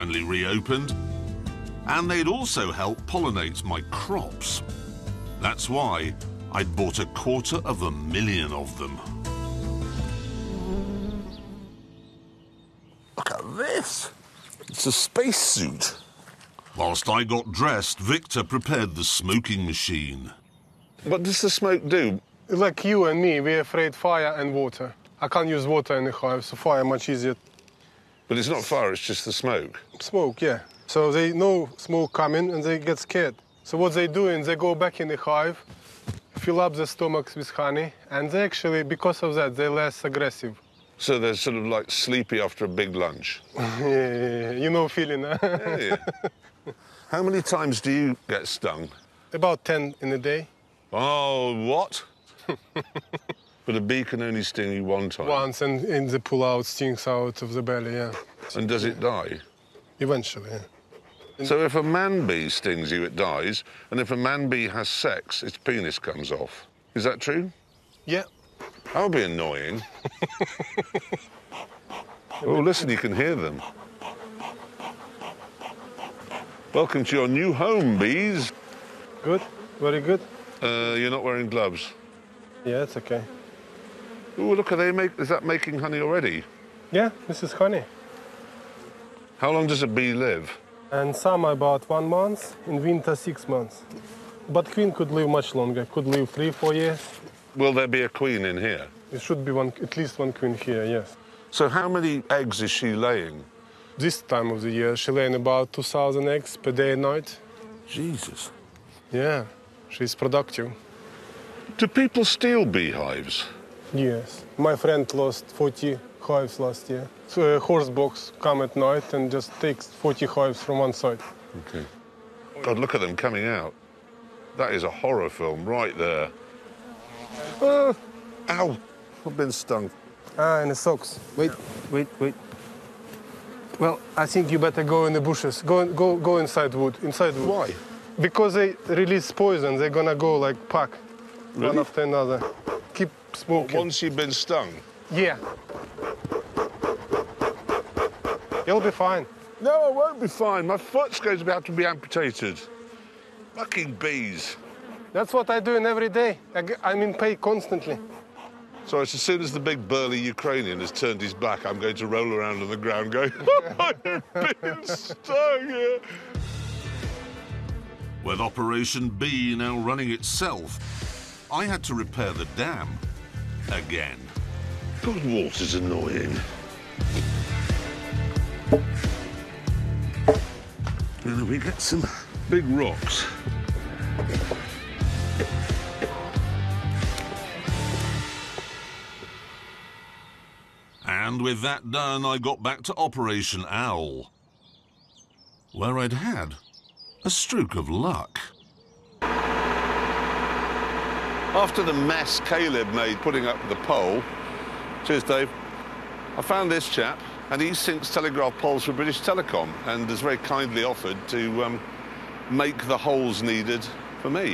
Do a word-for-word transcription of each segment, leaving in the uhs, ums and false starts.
finally reopened, and they'd also help pollinate my crops. That's why I'd bought a quarter of a million of them. Look at this. It's a spacesuit. Whilst I got dressed, Victor prepared the smoking machine. What does the smoke do? Like you and me, we're afraid fire and water. I can't use water in the hive, so fire much easier. But it's not fire, it's just the smoke. Smoke, yeah. So they know smoke coming and they get scared. So what they do is they go back in the hive, fill up their stomachs with honey, and they actually, because of that, they're less aggressive. So they're sort of like sleepy after a big lunch. yeah, yeah, yeah. You know feeling, huh? Yeah, yeah. How many times do you get stung? About ten in a day. Oh, what? But a bee can only sting you one time? Once, and, and the pull out stings out of the belly, yeah. And does it die? Eventually, yeah. So if a man bee stings you, it dies, and if a man bee has sex, its penis comes off. Is that true? Yeah. That would be annoying. Oh, listen, you can hear them. Welcome to your new home, bees. Good, very good. Uh, you're not wearing gloves? Yeah, it's okay. Oh, look, are they make, is that making honey already? Yeah, this is honey. How long does a bee live? And summer about one month, in winter six months. But queen could live much longer, could live three, four years. Will there be a queen in here? There should be one, at least one queen here, yes. So how many eggs is she laying? This time of the year, she laying about two thousand eggs per day and night. Jesus. Yeah, she's productive. Do people steal beehives? Yes. My friend lost forty hives last year. So a horse box come at night and just takes forty hives from one side. Okay. God, look at them coming out. That is a horror film right there. Uh, ow, I've been stung. Ah, and the socks. Wait, wait, wait. Well, I think you better go in the bushes. Go, go, go inside wood. Inside wood. Why? Because they release poison. They're gonna go like pack, Really? one after another. Keep smoking. Once you've been stung? Yeah. You'll be fine. No, I won't be fine. My foot's going to have to be amputated. Fucking bees. That's what I'm doing every day. I g- I'm in pay constantly. So it's as soon as the big burly Ukrainian has turned his back, I'm going to roll around on the ground going, I've been stung here. With Operation B now running itself, I had to repair the dam again. God, water's annoying. And we get some big rocks. And with that done, I got back to Operation Owl, where I'd had a stroke of luck. After the mess Caleb made putting up the pole, cheers, Dave, I found this chap, and he sinks telegraph poles for British Telecom and has very kindly offered to um, make the holes needed for me.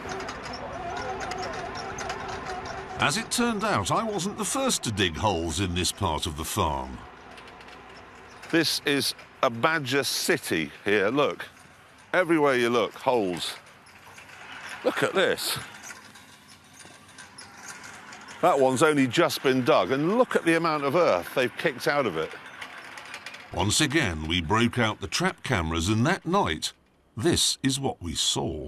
As it turned out, I wasn't the first to dig holes in this part of the farm. This is a badger city here, look. Everywhere you look, holes. Look at this. That one's only just been dug, and look at the amount of earth they've kicked out of it. Once again, we broke out the trap cameras, and that night, this is what we saw.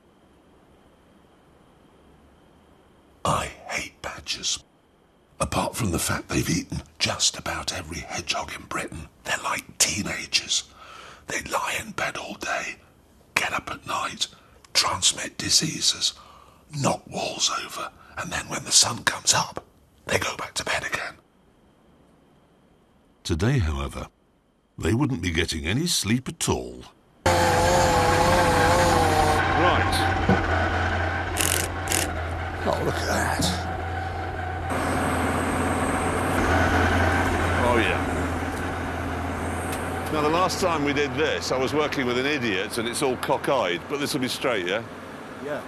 I hate badgers. Apart from the fact they've eaten just about every hedgehog in Britain, they're like teenagers. They lie in bed all day, get up at night, transmit diseases, knock walls over, and then when the sun comes up, they go back to bed again. Today, however, they wouldn't be getting any sleep at all. Right. Oh, look at that. Oh, yeah. Now, the last time we did this, I was working with an idiot, and it's all cockeyed, but this will be straight, yeah? Yeah.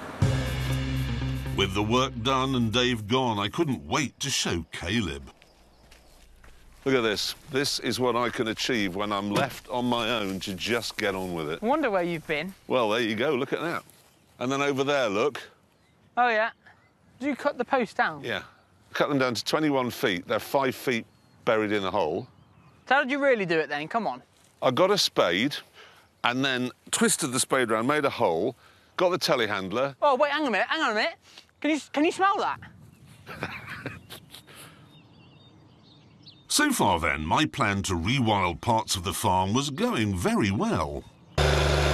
With the work done and Dave gone, I couldn't wait to show Caleb. Look at this. This is what I can achieve when I'm left on my own to just get on with it. I wonder where you've been. Well, there you go. Look at that. And then over there, look. Oh, yeah. Did you cut the post down? Yeah. Cut them down to twenty-one feet. They're five feet buried in a hole. So how did you really do it then? Come on. I got a spade and then twisted the spade around, made a hole, got the telehandler. Oh, wait, hang a minute, hang on a minute. Can you, can you smell that? So far then, my plan to rewild parts of the farm was going very well.